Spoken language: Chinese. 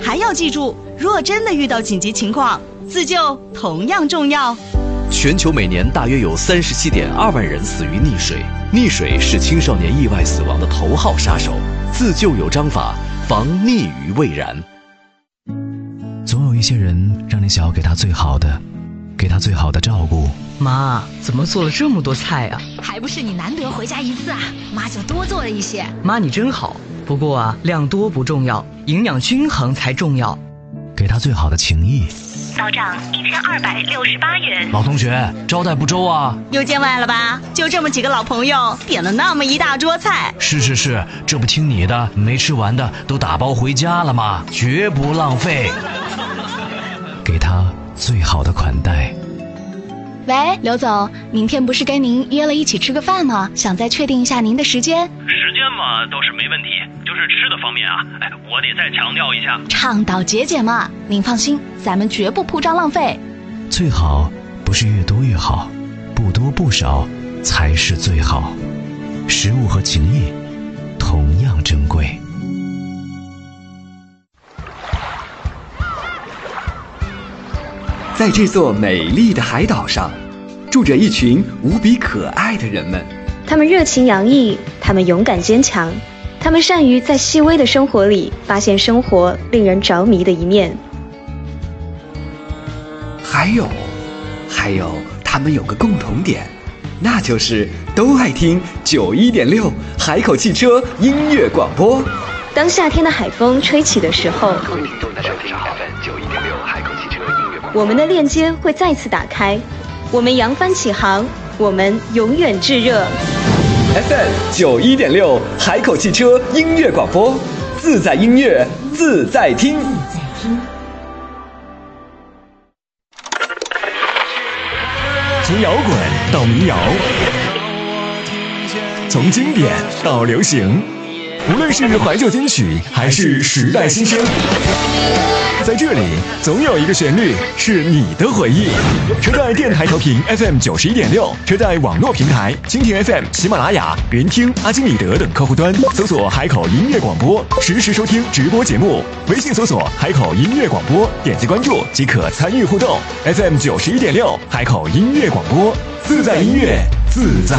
还要记住，若真的遇到紧急情况，自救同样重要。 全球每年大约有37.2万人死于溺水，溺水是青少年意外死亡的头号杀手。自救有章法，防溺于未然。 总有一些人让你想要给他最好的，给他最好的照顾。 妈，怎么做了这么多菜啊？ 还不是你难得回家一次啊，妈就多做了一些。 妈你真好，不过啊，量多不重要，营养均衡才重要。 给他最好的情谊。 到账1268元。 老同学，招待不周啊？ 又见外了吧？就这么几个老朋友，点了那么一大桌菜。 是，这不听你的，没吃完的都打包回家了吗？绝不浪费。给他最好的款待。 喂，刘总，明天不是跟您约了一起吃个饭吗？想再确定一下您的时间。 时间嘛，倒是没问题，就是吃的方面啊，我得再强调一下， 倡导节俭嘛。您放心，咱们绝不铺张浪费。 最好不是越多越好，不多不少才是最好。食物和情谊同样珍贵。 在这座美丽的海岛上，住着一群无比可爱的人们。 他们热情洋溢，他们勇敢坚强，他们善于在细微的生活里发现生活令人着迷的一面。 还有，他们有个共同点，那就是都爱听91.6海口汽车音乐广播。 当夏天的海风吹起的时候，我们的链接会再次打开，我们扬帆起航，我们永远炙热。 FM 91.6海口汽车音乐广播，自在音乐，自在听。 从摇滚到民谣，从经典到流行，无论是怀旧金曲还是时代新声，在这里总有一个旋律是你的回忆。车载电台调频 FM 91.6，车载网络平台蜻蜓 FM、喜马拉雅、云听、阿基米德等客户端搜索海口音乐广播，实时收听直播节目。微信搜索海口音乐广播，点击关注即可参与互动。FM 91.6海口音乐广播，自在音乐，自在